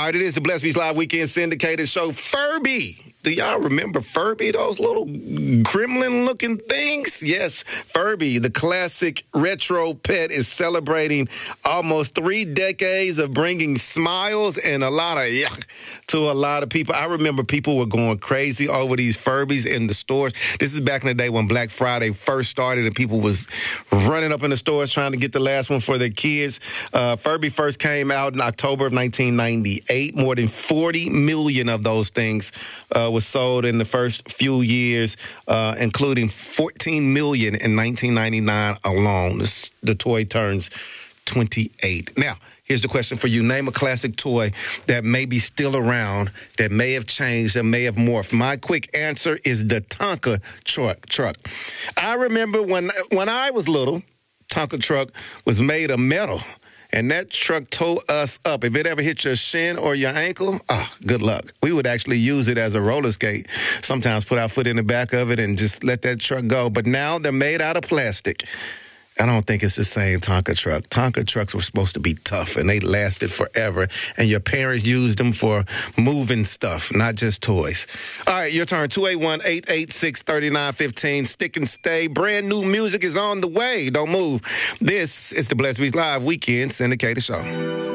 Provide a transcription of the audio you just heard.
All right, it is the Blessed Beats Live Weekend Syndicated Show. Furby. Do y'all remember Furby, those little gremlin-looking things? Yes, Furby, the classic retro pet, is celebrating almost 3 decades of bringing smiles and a lot of yuck to a lot of people. I remember people were going crazy over these Furbies in the stores. This is back in the day when Black Friday first started and people was running up in the stores trying to get the last one for their kids. Furby first came out in October of 1998. More than 40 million of those things was sold in the first few years, including 14 million in 1999 alone. The toy turns 28. Now, here's the question for you. Name a classic toy that may be still around, that may have changed, that may have morphed. My quick answer is the Tonka truck. I remember when I was little, Tonka truck was made of metal. And that truck tore us up. If it ever hit your shin or your ankle, good luck. We would actually use it as a roller skate. Sometimes put our foot in the back of it and just let that truck go. But now they're made out of plastic. I don't think it's the same Tonka truck. Tonka trucks were supposed to be tough, and they lasted forever. And your parents used them for moving stuff, not just toys. All right, your turn. 281-886-3915. Stick and stay. Brand new music is on the way. Don't move. This is the Blessed Beats Live Weekend Syndicated Show.